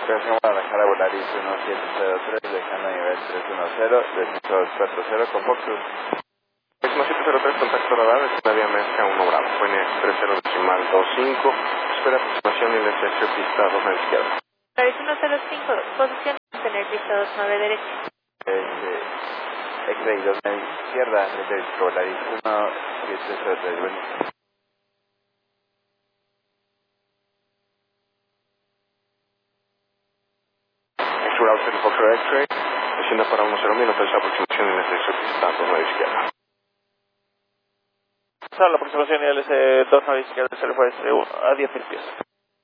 Operación Guadalajara Volaris 1703, dejando nivel 310, descenso 240 con Foxtrot. 1703, contacto radar, es una vía mezcla 1 Bravo, PNX 3025, espera aproximación y descenso pista 2 a la izquierda. Volaris 105, posición tener pista 29 derecha. X-Ray 2 a la izquierda, Volaris 1703, bueno. X-Ray Foxtrot X-Ray, descienda para 10 minutos, aproximación y descenso pista 2 a la izquierda. La aproximación y LS 2 a la izquierda se le fue a 10.000 pies.